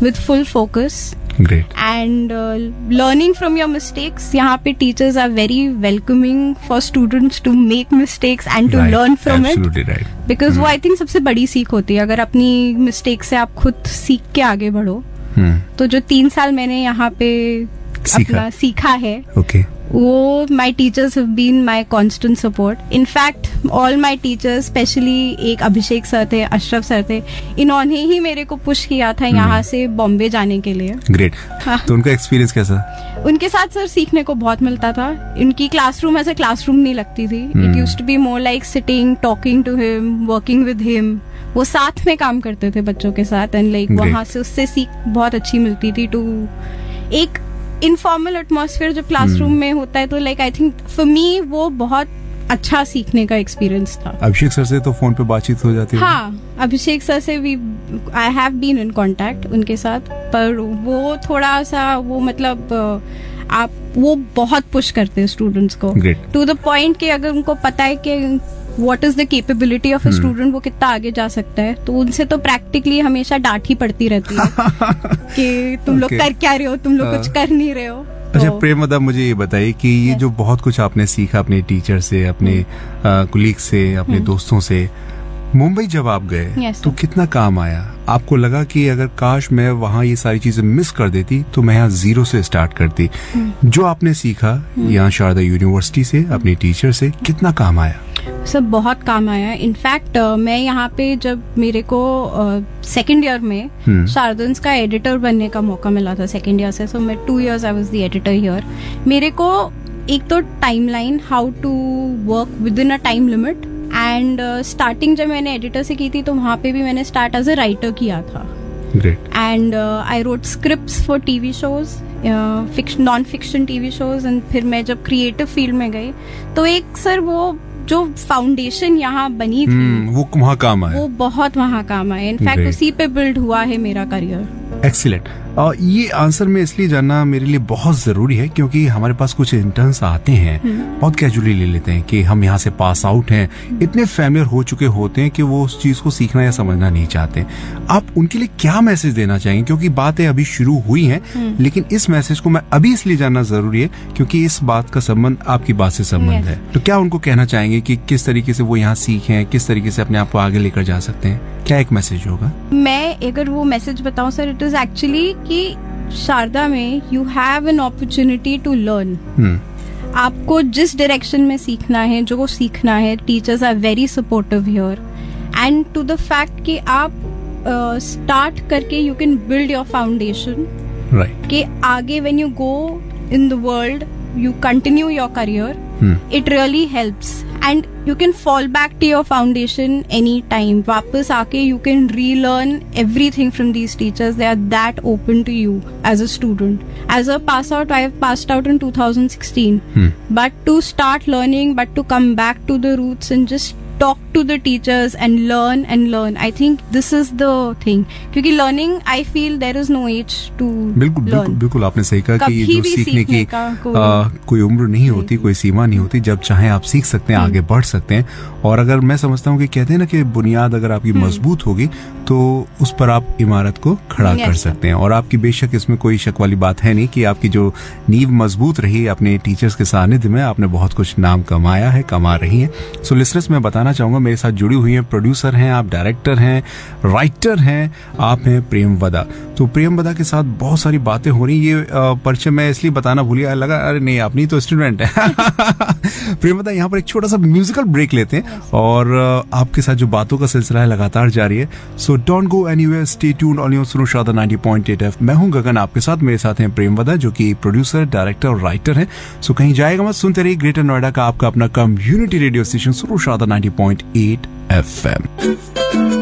with full focus. Great. And learning from your mistakes. यहाँ पे teachers are very welcoming for students to make mistakes and to learn from Absolutely it. right. Because वो I think सबसे बड़ी सीख होती है. अगर अपनी mistake से आप खुद सीख के आगे बढ़ो, तो जो 3 साल मैंने यहाँ पे अपना सीखा है, वो my teachers have been my constant support. In fact, all my teachers, especially एक अभिषेक सर थे, अशरफ सर थे, इन्होंने ही मेरे को पुश किया था यहाँ से बॉम्बे जाने के लिए. ग्रेट. तो उनका एक्सपीरियंस कैसा? उनके साथ सर सीखने को बहुत मिलता था. इनकी क्लासरूम ऐसे क्लासरूम नहीं लगती थी. It used to be more like sitting, talking to him, working with him. वो साथ में काम करते थे बच्चों के साथ, एंड लाइक वहाँ से उससे सीख बहुत अच्छी मिलती थी. टू एक इनफॉर्मल एटमॉस्फेयर जो क्लासरूम में होता है, तो like I think for me वो बहुत अच्छा सीखने का एक्सपीरियंस था. अभिषेक सर से तो फोन पे बातचीत हो जाती है? हाँ, अभिषेक सर से भी I have been in contact उनके साथ, पर वो थोड़ा सा वो मतलब आप वो बहुत पुश करते हैं स्टूडेंट्स को टू द पॉइंट कि अगर उनको पता है कि what is the capability of a student, वो कितना आगे जा सकता है, तो उनसे तो प्रैक्टिकली हमेशा डांट ही पड़ती रहती है कि तुम लोग कर क्या रहे हो, तुम लोग कुछ कर नहीं रहे हो. अच्छा प्रेमवदा, मुझे ये बताइए कि ये जो बहुत कुछ आपने सीखा अपने टीचर से, अपने कुलीग से, अपने दोस्तों से, मुंबई जब आप गए तो कितना काम आया? आपको लगा कि अगर काश मैं वहाँ ये सारी चीजें मिस कर देती तो मैं यहाँ 0 से स्टार्ट करती? जो आपने सीखा यहाँ शारदा यूनिवर्सिटी से, अपने टीचर से, कितना काम आया? सब बहुत काम आया. इनफैक्ट मैं यहाँ पे जब मेरे को सेकेंड ईयर में शारदन्स का एडिटर बनने का मौका मिला था सेकेंड ईयर से, सो मैं 2 years I was the editor here. मेरे को एक तो timeline, how to work with in a time limit, and starting जब मैंने एडिटर से की थी तो वहाँ पे भी मैंने स्टार्ट एज अ राइटर किया था. And I wrote scripts for TV shows, non fiction TV shows. And फिर मैं जब क्रिएटिव फील्ड में गई तो एक सर वो जो फाउंडेशन यहाँ बनी थी वो वहाँ काम आया, वो बहुत वहाँ काम आया. इनफैक्ट उसी पे बिल्ड हुआ है मेरा करियर. एक्सीलेंट. ये आंसर में इसलिए जानना मेरे लिए बहुत जरूरी है क्योंकि हमारे पास कुछ इंटर्न्स आते हैं, बहुत कैजुअली ले लेते हैं कि हम यहाँ से पास आउट हैं, इतने फैमिलियर हो चुके होते हैं कि वो उस चीज को सीखना या समझना नहीं चाहते. आप उनके लिए क्या मैसेज देना चाहेंगे? क्योंकि बातें अभी शुरू हुई हैं, लेकिन इस मैसेज को मैं अभी इसलिए जानना जरूरी है क्योंकि इस बात का संबंध आपकी बात से संबंध है. तो क्या उनको कहना चाहेंगे कि किस तरीके से वो यहाँ सीखें, किस तरीके से अपने आप को आगे लेकर जा सकते हैं? क्या एक मैसेज होगा? मैं अगर वो मैसेज बताऊं सर, इट इज एक्चुअली कि शारदा में you have an opportunity to learn. आपको जिस डायरेक्शन में सीखना है, जो सीखना है, teachers are very supportive here. And to the fact कि आप स्टार्ट करके you can build your foundation, right, कि आगे when you go in the world you continue your career, it really helps. And you can fall back to your foundation anytime. वापस आके you can relearn everything from these teachers. They are that open to you as a student. As a pass out, I have passed out in 2016. But to start learning, but to come back to the roots and just talk to the teachers and learn. I think this is the thing. क्योंकि learning, I feel there is no age to learn. बिल्कुल आपने सही कहा कि जो सीखने की कोई उम्र नहीं होती, कोई सीमा नहीं होती. जब चाहे आप सीख सकते हैं, आगे बढ़ सकते हैं. और अगर मैं समझता हूँ कि कहते हैं ना कि बुनियाद अगर आपकी मजबूत होगी तो उस पर आप इमारत को खड़ा कर सकते हैं. और आपकी बेशक इसमें कोई शक वाली बात है नहीं कि आपकी जो नींव मजबूत रही अपने टीचर्स के सानिध्य में, आपने बहुत कुछ नाम कमाया है, कमा रही है. सो लिसनर्स, मैं बताना चाहूंगा मेरे साथ जुड़ी हुई हैं, प्रोड्यूसर हैं आप, डायरेक्टर हैं, राइटर हैं, आप हैं प्रेमवदा. तो प्रेमवदा के साथ बहुत सारी बातें हो रही. ये परिचय मैं इसलिए बताना भूल गया, लगा अरे नहीं आप नहीं तो स्टूडेंट है. प्रेमवदा, यहाँ पर एक छोटा सा म्यूजिकल ब्रेक लेते हैं और आपके साथ जो बातों का सिलसिला है लगातार जारी है. So don't go anywhere, stay tuned on your सुनो शारदा 90.8 FM. मैं हूं गगन आपके साथ, मेरे साथ हैं प्रेमवदा जो कि प्रोड्यूसर, डायरेक्टर और राइटर हैं. सो कहीं जाएगा मत, सुनते रहिए ग्रेटर नोएडा का आपका अपना कम्युनिटी रेडियो स्टेशन सुनो शारदा 90.8 FM.